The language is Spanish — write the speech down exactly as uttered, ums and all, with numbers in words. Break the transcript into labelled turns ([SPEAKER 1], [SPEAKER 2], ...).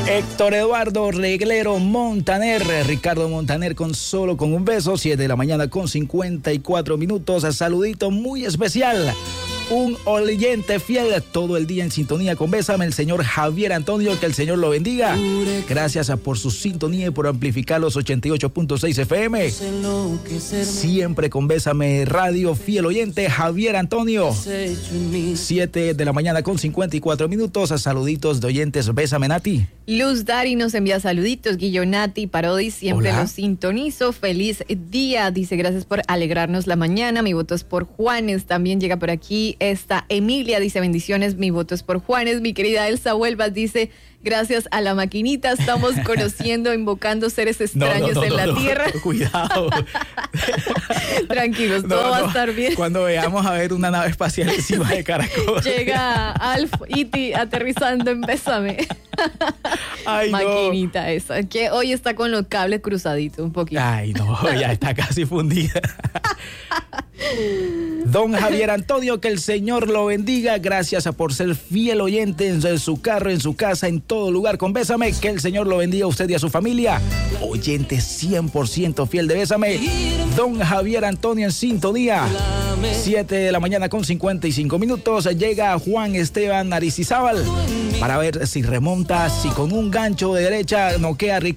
[SPEAKER 1] Héctor Eduardo Reglero Montaner, Ricardo Montaner con Solo con un beso, siete de la mañana con cincuenta y cuatro minutos. Saludito muy especial. Un oyente fiel todo el día en sintonía con Bésame, el señor Javier Antonio, que el Señor lo bendiga. Gracias por su sintonía y por amplificar los ochenta y ocho punto seis F M. Siempre con Bésame Radio, fiel oyente Javier Antonio. siete de la mañana con cincuenta y cuatro minutos. Saluditos de oyentes, Bésame Nati.
[SPEAKER 2] Luz Dari nos envía saluditos, Guillo Nati Parodi, siempre
[SPEAKER 1] Hola.
[SPEAKER 2] Los sintonizo. Feliz día, dice, gracias por alegrarnos la mañana. Mi voto es por Juanes, también llega por aquí. Esta Emilia dice, bendiciones, mi voto es por Juanes. Mi querida Elsa Huelvas dice, gracias a la maquinita estamos conociendo, invocando seres extraños
[SPEAKER 1] No, no, no,
[SPEAKER 2] en
[SPEAKER 1] no,
[SPEAKER 2] la
[SPEAKER 1] no,
[SPEAKER 2] tierra.
[SPEAKER 1] Cuidado.
[SPEAKER 2] Tranquilos,
[SPEAKER 1] No,
[SPEAKER 2] todo va
[SPEAKER 1] no.
[SPEAKER 2] a estar bien.
[SPEAKER 1] Cuando veamos a ver una nave espacial encima de Caracol.
[SPEAKER 2] Llega Alf Iti aterrizando en Bésame.
[SPEAKER 1] Ay, no.
[SPEAKER 2] Maquinita esa, que hoy está con los cables cruzaditos un poquito.
[SPEAKER 1] Ay, no, ya está casi fundida. Don Javier Antonio, que el Señor lo bendiga. Gracias por ser fiel oyente en su carro, en su casa, en todo lugar con Bésame. Que el Señor lo bendiga a usted y a su familia. Oyente cien por ciento fiel de Bésame. Don Javier Antonio en sintonía. siete de la mañana con cincuenta y cinco minutos. Llega Juan Esteban Aristizábal para ver si remonta, si con un gancho de derecha noquea a Ricardo.